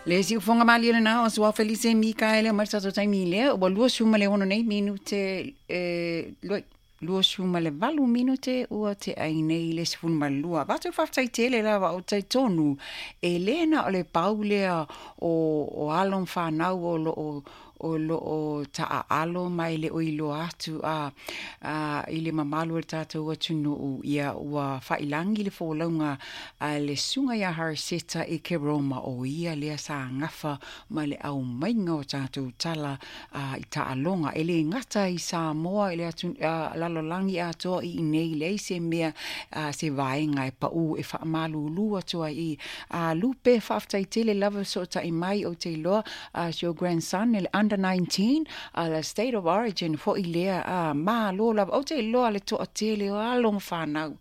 Le si fonga mali na o sua Felice Micaele o marsa tota mile o lua suma le ono nei minute lua suma le valu minute o te ai nei le sifun malua ba te faftai tele la o te tonu e lena o le paulea o alon fa na o lo ta alo mai le o ilo atu ile mamalu e tatu o tunu ia ua whailangi le fōlaunga a le sunga ia hariseta i ke Roma o ia lea sa ngafa ma le au mainga o tatu tala i ta alonga e le ngata i Samoa i le atu lalolangi atoa i nei le se mea se vaenga e pau e whaamalu lua toa i lupe whaftai tele lava so ta i mai o te loa your grandson le under 19 the state of origin fo i lea ma lola o te loa le toa tele o along whanau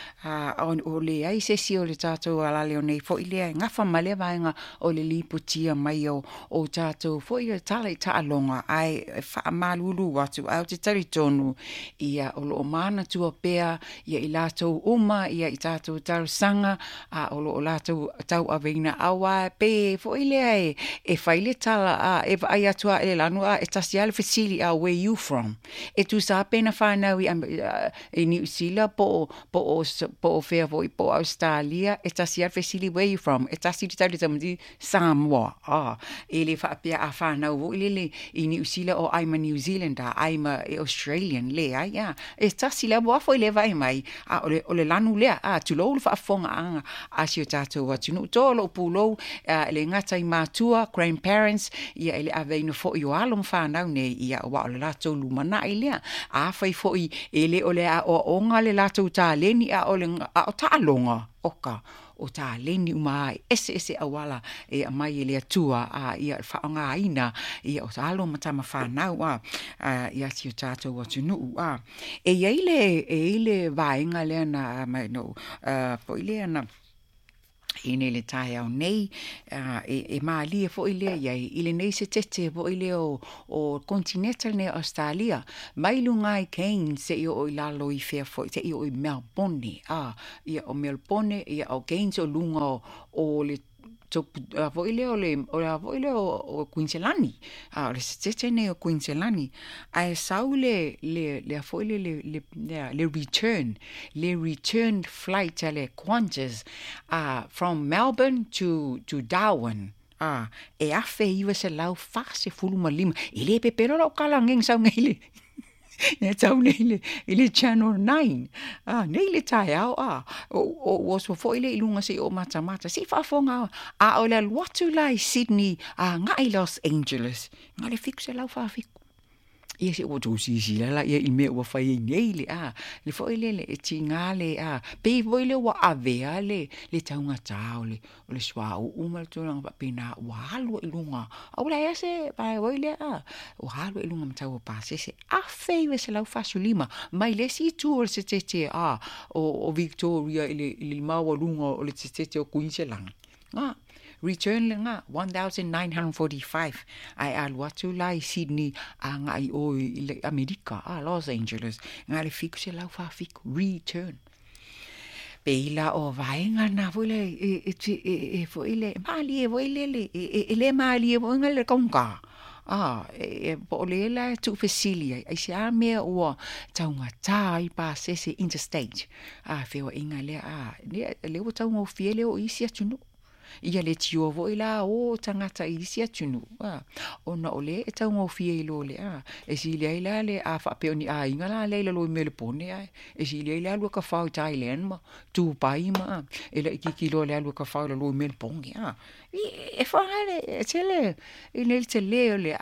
o le ai se si o le tātou ala leo nei fo i lea ngafa male vaenga o le liputia mai o tātou fo i tala i taalonga ai wha malulu watu au te taritonu ia o lo mana tua pea ia i lātou uma ia i tātou tarusanga o lo lātou tau aveina awa pe fo i lea e whaile tala e ai atua e lanu e tasiale fasili where you from e tu sa pena whanau i New Zealand po o fea vo i po Australia e tasiale fasili where you from e tasi di tari tamdi Samoa e le whaapea a whanau vo i le i New Zealand o I'm a New Zealander I'm a Australian le e tasi la boafo i le vai mai o le lanu lea tu lo le whaafonga anga a si o tātou atu no tolo pulo le ngata i mātua grandparents ia ele aveina fo i o along whanau nei ia o wa o le latou lumana i lea a whai fo i ele o le o onga le latou tā leni o le o tā longa oka o tā leni umai ese awala e mai ele atua ia whaonga aina ia o tā along matama whanau ia si o tātou atu no e ele vaenga lea na mai no po i lea na ine le tai au nei e maalia fo ile i le nei se tete fo ile o continental ne Australia mai lunga i Cairns se i o lalo i fea fo te i o Melbourne ia o Melbourne ia o Cairns o lunga o le vo ile o Queensland le tete ne o Queensland ai sau le fo ile le return flight le Qantas from Melbourne to Darwin e afe iwa se lau fase fulu malima ile pe pero lo kala ngeng sau ngele e tau nei le Channel 9 nei le tai au o so fo ile ilunga se o mata si fa fonga o le watu lai Sydney ngai Los Angeles ngale fixe lau fa fiku ia se o tu si la ia i me o fai nei le fo ile le tingale pe vo ile wa avea le taunga tau le swa o mal tu nga pina wa halu ilunga au la ese pa vo ile o halu ilunga mtau pa se a fei se lau fa sulima mai le si tu se tete o Victoria ile mawa lunga o le tete o Queensland return nga 1945 ai aluatu lai Sydney ngai o ile America Los Angeles ngai fixe lau fa fik return peila o vaenga na vole e foile mali voile le mali vo ngale konga po le la tu facilia ai sia me o taunga tai pa se interstate feo ingale le o taunga fiele o isia tunu ia le tio vo ila o tangata i sia tunu ona ole e tau ngo fie ilo le e si le ila le a fa peoni inga la le lo me le pone e si le ila lu ka fa Thailand ma tu pai ma e le ki lo le lu ka fa lo me le pongi e fa le tele le tele le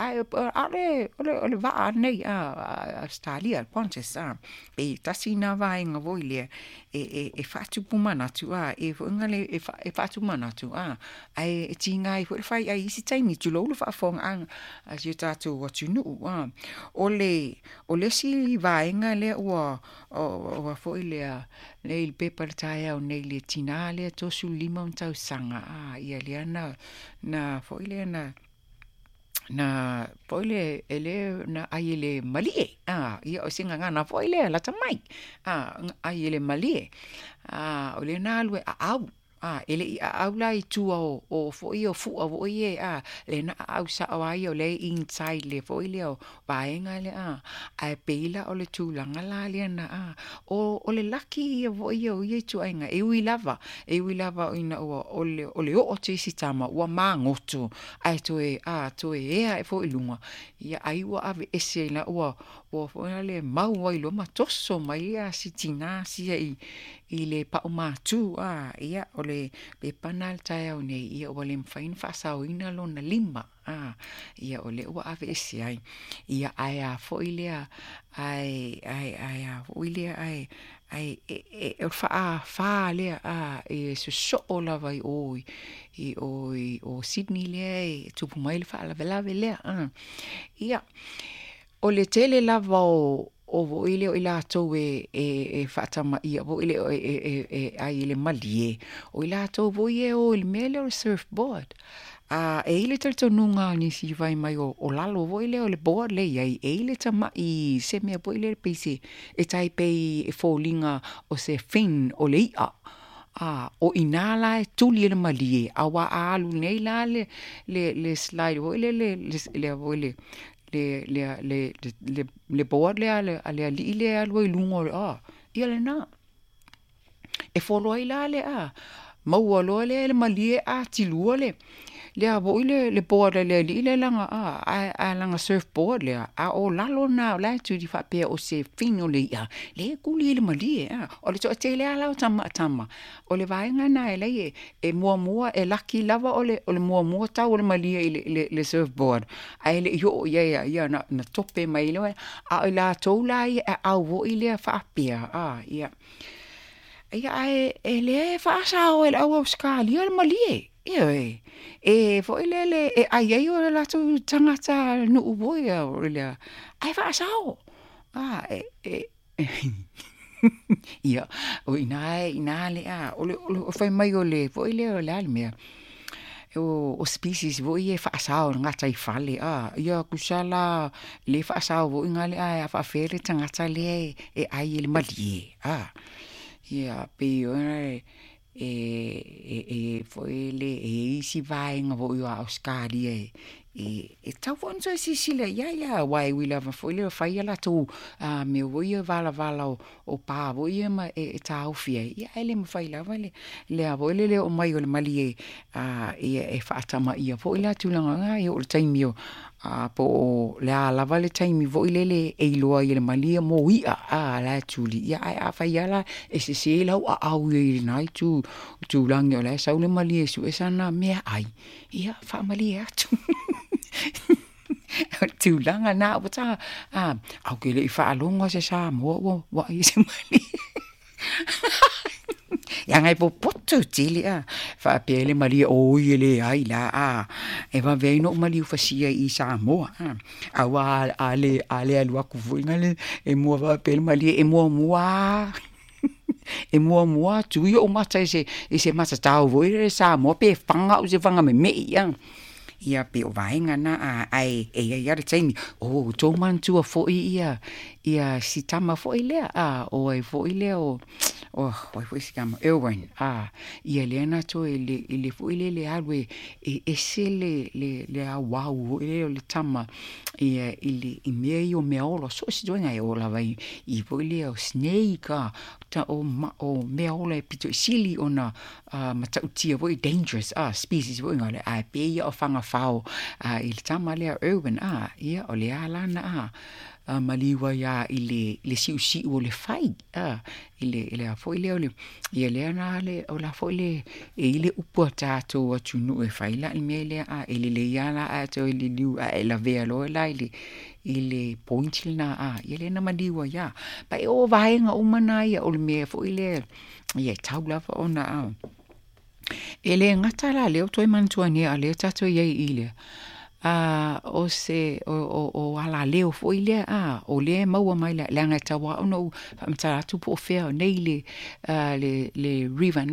ole va nei Australia Pontes e tasina va inga vo ile e fa tu pumana tu e ngale e fa tu mana tu ai tinga i fai ai si taimi tu lo fa fong ang as you tatu what you know ole si vaenga le o fo ile le il paper tai o nei le tinale to su limon tau sanga ia le na fo ile na poile ele na aiele malie ia o singa ngana poile la tamai aiele malie o le na lu au ele I aula I tua o foi o fu o ie le na au sa o ai o le inside le foi le o vaenga le ai peila o le tulanga la le na o le laki o ie tu ainga e ui lava ina o le o te sitama o mangoto ai to e foi lunga ia ai o ave ese la o foi le mau ai lo matoso mai sitina sia I le pa o matu ia o le pe panal tai au nei ia o le mfain fa sa ina lo na lima ia o le o ave ese ai ia ai a foi le ai foi le ai o fa le e so o la vai o Sydney le tupu mai le fa la vela le ia o le tele lava o voile o ila to e fatama ia voile ai le malie o ila to voie o le mele o surfboard e ile to nunga ni si vai mai o lalo voile o le board le ai e ile tama I se me voile pese e tai pe e folinga o se fin o le ia o inala e tuli le malie awa alu nei la le slide voile le voile le board le le alwa I lungo ia le na e follow ila le mau lo le malie tilua le voile le board le langa langa surfboard le o lalo na la tu di fa pe o se fino le le kuli le malie o le te le ala tama o le vaenga na e mua e lucky lava o le mua ta o le malie le surfboard ai le yo ia na tope mai le la tola a voile fa pe ia e le fa sa o le au skali le malie e foi le ai o la tu tangata no voi o le ai fa sao ia o ina le o fai mai o le foi le o le me o species voi fa sao ngata I fale ia kusala le fa sao voi ngale fa fere tangata le ai le malie ia pe foi le isi vai nga vo yo Australia e tau fon so sile ia why we love foi le fai la tu me vo yo vala o pa vo yo ma tau fia ia ele me fai la vale le vo le o mai o le mali e fa tama ia vo la tu langa o le time yo po la vale time vo le e loa i le mali mo ia la tuli ia a fai la e se la au i nai tu langi o la sa le mali su esa na me ai ia fa mali tu tu langa na o ta au ke le fa longa se sa mo wa I se mali ya ngai po poto tili fa pele mali o ile ai la e va veino mali fa sia I sa mo awa ale alua ku ngale e mo va pele mali e mo e mua tu yo mata se mata tau vo sa mo pe fanga o se fanga me ia pe o vaenga na ai ia re taimi to man tu fo ia sitama fo ile o ai fo ile o foi se chama Elwyn ia lena to ele fo ile le alwe se le wow ele le tama ia ile I meio meolo so se doinga o la vai I fo ile o snake o meolo pito sili ona mata utia foi dangerous species foi ngale pe o fanga fao il tama le Elwyn ia o le ala na maliwa ya ile si o le fai ile foi le ia le na le o la foi le ile upo tato atu no e fai la mele ile le ya la to ile liu la velo la ile point na ile na maliwa ya pa o vaenga o mana ia o le me foi le ia taula fa ona ele ngata la le to mantuani ale tato ye ile o se o ala leo foi le o le mau mai la nga tawa no mta tu po fe nei le River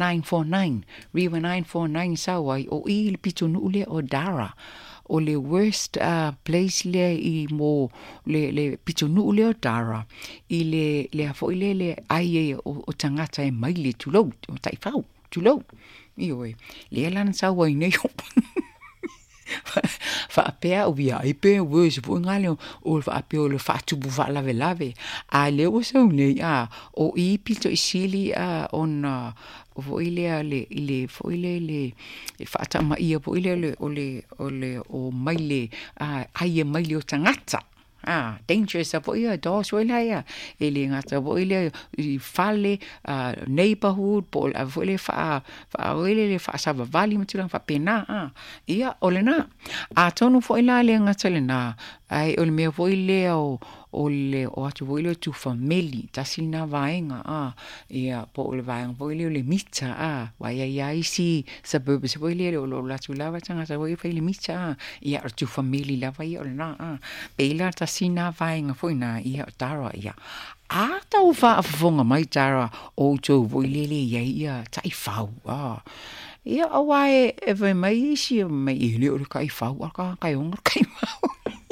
949 sawa o il pitonu le o Dara o le worst place le I mo le pitonu le o Dara I le foi le ai o tangata e mai le tulo o taifau tulo Ioi, le lan sa wai nei ho. Fa pea o via I pe o se po ngale o fa pe o le fa tu bu fa lave a le o se nei a o I pito I sili a on o vo ile fo ile fa ta ma ia po ile o maile a ai maile o tangata. Dangerous po ia do so ia ele ngata po ile I fale neighborhood po vo ile fa ile fa sa vali mtulang fa pena ia ole na a tonu fo ile le ngata le na ai ole me fo ile o atu fo ile tu family tasina vaenga ia po ole vaenga fo ile mita wa ia isi suburb fo ile lo la tu lava tanga sa fo ile mita ia tu family lava ia ole na pela tasina vaenga fo ina ia tara ia a tau fa fonga mai tara o to fo ile ia tai fau ia awai e mai si mai ile o kai fau ka kai on kai mau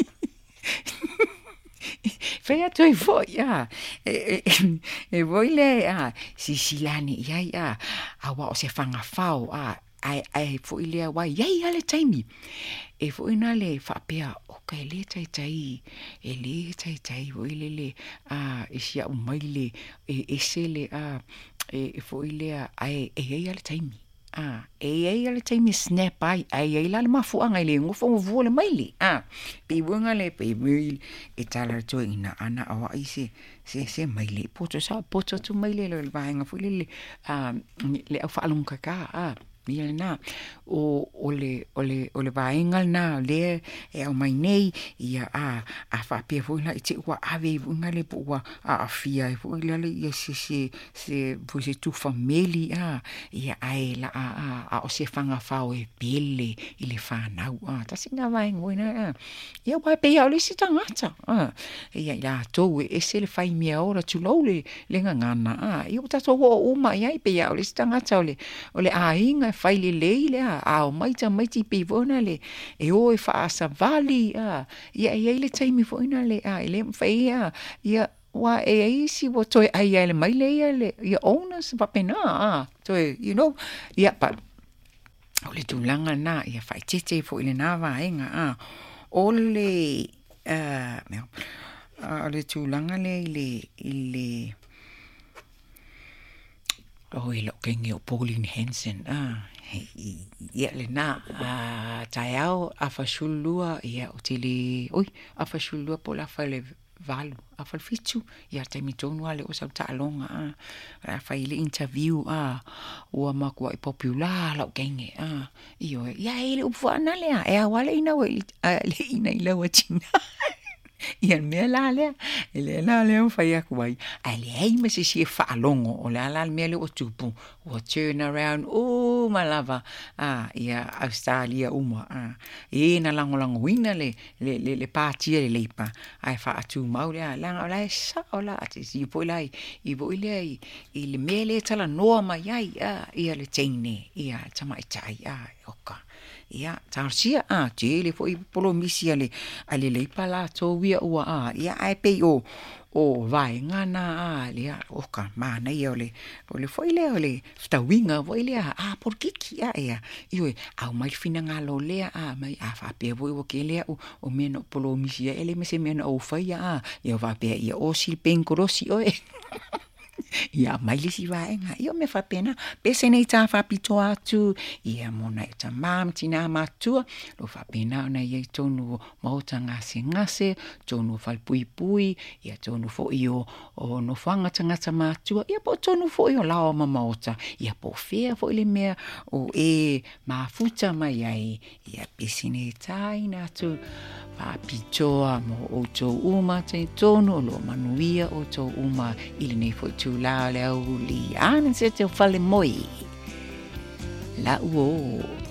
Fea toi fo ia e voile si lani ia awa o se fanga fau ai fo ile wa ia ale taimi e fo ina le fa pea o kai le tai e le tai voile le e sia o maile e sele e fo ile ai e ale taimi e ale taimi snap ai la ma fu anga le ngo fo vo le maili pe bunga le pe mil e tala to ina ana awa ise se maili poto tu maili le vaenga fu le fa lunga ka ia na o le vaenga na le e o mai nei ia a fa pe fu na ite wa ave bunga le pu a fia fu le ia se fu se tu family ia ai la o se fanga fao e pele ile fa na ta singa vaenga wina ia wa pe ia le si tangata ia ya to e se le fai mia ora tu lo le ngana ia ta to o ma ia pe ia le si tangata ole inga fai le o mai ti pe vona le e o e fa sa vali ia le taimi fo ina le le fai ia wa isi wo toi ai le mai le ia owners pa pena you know ia pa ole tu langa na ia fai tete fo ile na va enga ole ole tu langa le ile lo kengi o Pauline Hanson ia le na taiao afashulua ia otili afashulua po la fale valu afal fitu ia taimi tonu ale o sa talonga fa ile interview o ma ko popular lo kengi io ia ile upwana le wale ina we le ina ile wa china ia me la le fa ia kuai ale ai me si fa longo o la me le o tupu o turn around malava ia Australia uma na lango wina le party le lepa ai fa atu mau le la sa ola ati si po lai I vo ile le mele tala no mai ia le tene ia tamai tai oka ia tarsia tele foi polo misi ale le pala to via ua ia ai pe o vai ngana le oka mana ia ole foi le sta winga foi le por kiki ia io au mai fina ngalo le mai fa pe voi o ke le o meno polo misi ele me se meno o fa ia va pe ia o si penkorosi ia mai le si vaenga io me fa pena pese nei ta fa pito atu ia mona ta mam tina matua lo fa pena na ia tonu mautanga ngase tonu fal pui ia tonu fo io o no fanga tanga matua ia po tonu fo io la o mamauta ia po fea fo le mea o mafuta mai ai ia pese nei ta ina tu fa pitoa mo o to uma te tonu lo manuia o to uma ile nei fo la le li an se te fale moi la uo